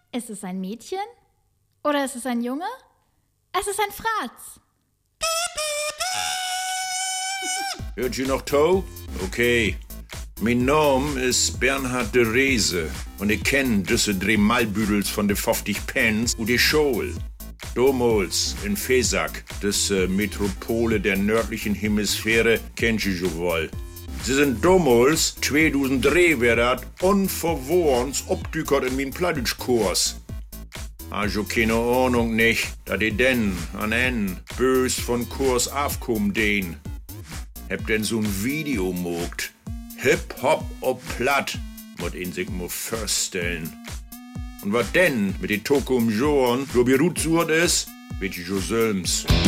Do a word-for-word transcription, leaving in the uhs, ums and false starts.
Ist es ein Mädchen? Oder ist es ein Junge? Es ist ein Fratz. Hört ihr noch to? Okay. Mein Name ist Bernhard de Reese und ich kenn diese drei Malbüdels von de fünfzig Pence und die Schule. Damals in Fesak, das äh, Metropole der nördlichen Hemisphäre, kennt ihr schon wohl. Sie sind damals, zweitausenddrei wär dat, unverworrens obdückert in mein Plattdeutschkurs. Also keine Ahnung nicht, da die denn an en bös von Kurs aufkommen den. Hab denn so'n Video mogt. Hip-Hop ob platt, mut ihn sich mal vorstellen. Und wat denn mit den Tokum Joren, so berut ist, wird ich schon selbst.